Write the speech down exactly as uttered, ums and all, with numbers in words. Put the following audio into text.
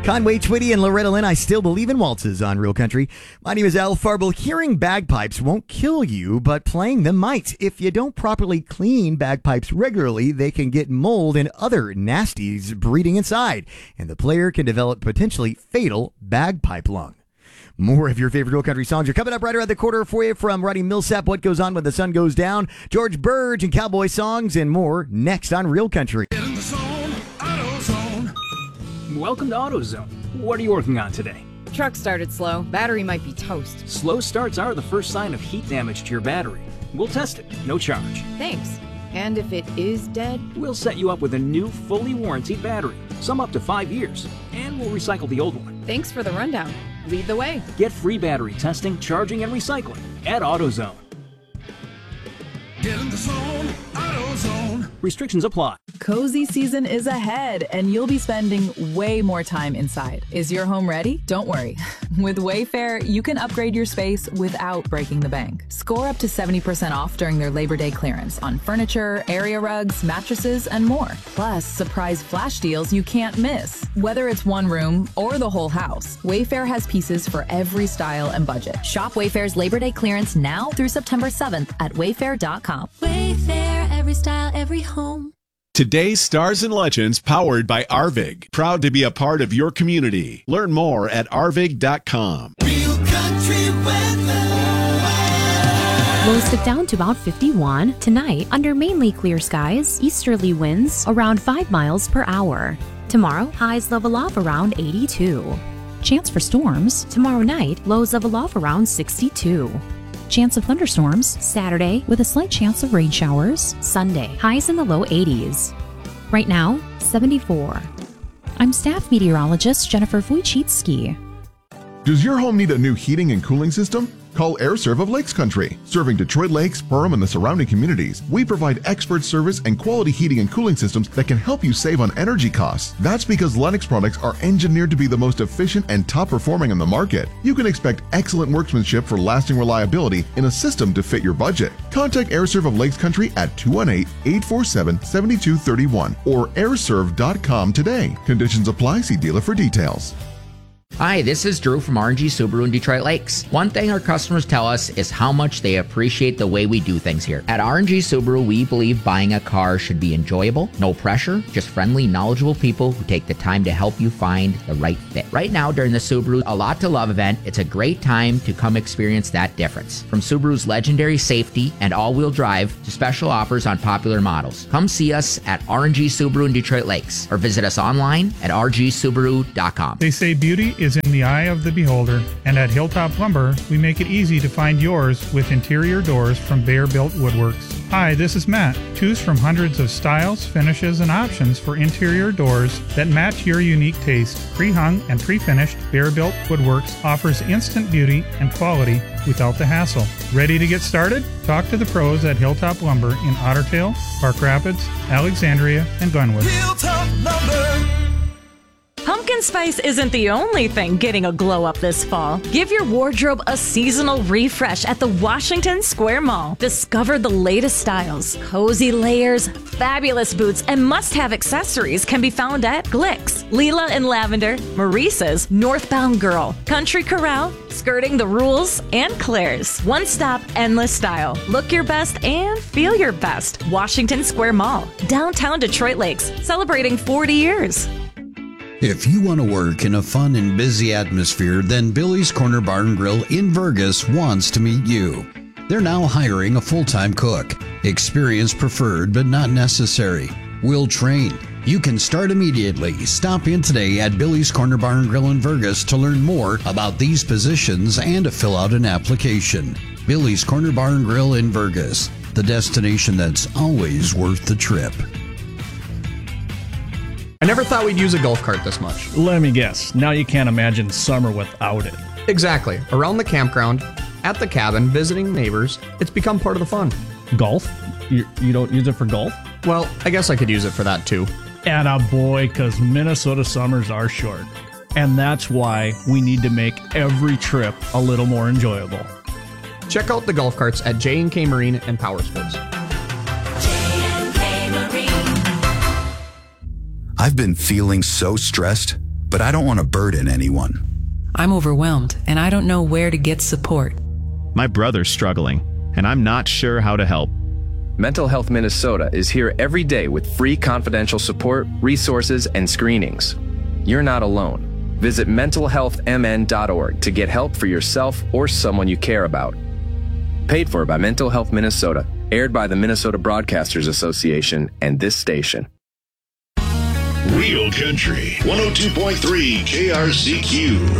Conway Twitty and Loretta Lynn, I Still Believe in Waltzes on Real Country. My name is Al Farble. Hearing bagpipes won't kill you, but playing them might. If you don't properly clean bagpipes regularly, they can get mold and other nasties breeding inside, and the player can develop potentially fatal bagpipe lung. More of your favorite Real Country songs are coming up right around the corner for you, from Roddy Millsap, What Goes On When the Sun Goes Down, George Burge and cowboy songs, and more next on Real Country. Get in the zone, AutoZone. Welcome to AutoZone. What are you working on today? Truck started slow. Battery might be toast. Slow starts are the first sign of heat damage to your battery. We'll test it, no charge. Thanks. And if it is dead? We'll set you up with a new, fully warranted battery, some up to five years, and we'll recycle the old one. Thanks for the rundown. Lead the way. Get free battery testing, charging, and recycling at AutoZone. Get in the zone, AutoZone. Restrictions apply. Cozy season is ahead, and you'll be spending way more time inside. Is your home ready? Don't worry. With Wayfair, you can upgrade your space without breaking the bank. Score up to seventy percent off during their Labor Day clearance on furniture, area rugs, mattresses, and more. Plus, surprise flash deals you can't miss. Whether it's one room or the whole house, Wayfair has pieces for every style and budget. Shop Wayfair's Labor Day clearance now through September seventh at wayfair dot com. Wayfair, every style, every home. Today's Stars and Legends, powered by Arvig. Proud to be a part of your community. Learn more at arvig dot com. Real Country weather. Lows dip down to about fifty-one. Tonight, under mainly clear skies, easterly winds around five miles per hour. Tomorrow, highs level off around eighty-two. Chance for storms. Tomorrow night, lows level off around sixty-two. Chance of thunderstorms Saturday with a slight chance of rain showers. Sunday, highs in the low eighties. Right now, seventy-four. I'm staff meteorologist Jennifer Wojcicki. Does your home need a new heating and cooling system? Call AirServe of Lakes Country. Serving Detroit Lakes, Perham, and the surrounding communities, we provide expert service and quality heating and cooling systems that can help you save on energy costs. That's because Lennox products are engineered to be the most efficient and top performing on the market. You can expect excellent workmanship for lasting reliability in a system to fit your budget. Contact AirServe of Lakes Country at two one eight, eight four seven, seven two three one or airserve dot com today. Conditions apply. See dealer for details. Hi, this is Drew from R and G Subaru in Detroit Lakes. One thing our customers tell us is how much they appreciate the way we do things here. At R and G Subaru, we believe buying a car should be enjoyable, no pressure, just friendly, knowledgeable people who take the time to help you find the right fit. Right now, during the Subaru A Lot to Love event, it's a great time to come experience that difference. From Subaru's legendary safety and all-wheel drive to special offers on popular models. Come see us at R and G Subaru in Detroit Lakes or visit us online at r g subaru dot com. They say beauty is in the eye of the beholder, and at Hilltop Lumber, we make it easy to find yours with interior doors from Bear Built Woodworks. Hi, this is Matt. Choose from hundreds of styles, finishes, and options for interior doors that match your unique taste. Pre-hung and pre-finished, Bear Built Woodworks offers instant beauty and quality without the hassle. Ready to get started? Talk to the pros at Hilltop Lumber in Otter Tail, Park Rapids, Alexandria, and Glenwood. Hilltop Lumber. Pumpkin spice isn't the only thing getting a glow up this fall. Give your wardrobe a seasonal refresh at the Washington Square Mall. Discover the latest styles, cozy layers, fabulous boots, and must-have accessories can be found at Glick's, Leela and Lavender, Maurice's, Northbound Girl, Country Corral, Skirting the Rules, and Claire's. One-stop, endless style. Look your best and feel your best. Washington Square Mall, downtown Detroit Lakes, celebrating forty years. If you want to work in a fun and busy atmosphere, then Billy's Corner Bar and Grill in Vergas wants to meet you. They're now hiring a full-time cook. Experience preferred, but not necessary. We'll train. You can start immediately. Stop in today at Billy's Corner Bar and Grill in Vergas to learn more about these positions and to fill out an application. Billy's Corner Bar and Grill in Vergas, the destination that's always worth the trip. I never thought we'd use a golf cart this much. Let me guess. Now you can't imagine summer without it. Exactly. Around the campground, at the cabin, visiting neighbors, it's become part of the fun. Golf? You, you don't use it for golf? Well, I guess I could use it for that too. Atta boy, because Minnesota summers are short. And that's why we need to make every trip a little more enjoyable. Check out the golf carts at J and K Marine and Power Sports. I've been feeling so stressed, but I don't want to burden anyone. I'm overwhelmed, and I don't know where to get support. My brother's struggling, and I'm not sure how to help. Mental Health Minnesota is here every day with free confidential support, resources, and screenings. You're not alone. Visit mental health m n dot org to get help for yourself or someone you care about. Paid for by Mental Health Minnesota, aired by the Minnesota Broadcasters Association and this station. Real Country one oh two point three K R C Q.